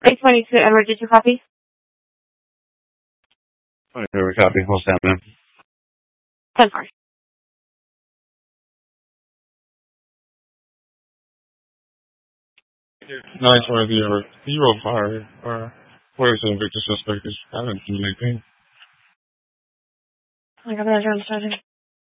822 Edward, did you copy? Here we copy. What's happening? 10-4. Nice right there. Zero fire. Where's the victim suspect is? I didn't do anything. I got that on starting.